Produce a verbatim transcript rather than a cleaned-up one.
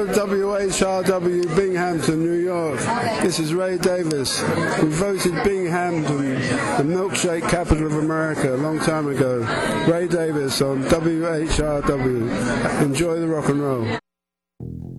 Hello, W H R W, Binghamton, New York. This is Ray Davis. We voted Binghamton the milkshake capital of America a long time ago. Ray Davis on W H R W. Enjoy the rock and roll.